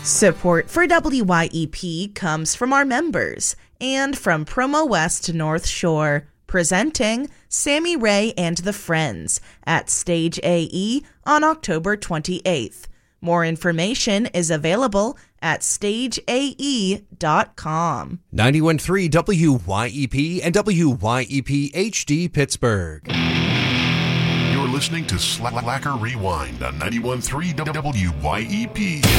Support for WYEP comes from our members and from Promo West North Shore, presenting Sammy Ray and the Friends at Stage AE on October 28th. More information is available at stageae.com. 91.3 WYEP and WYEP HD Pittsburgh. You're listening to Slacker Rewind on 91.3 WYEP.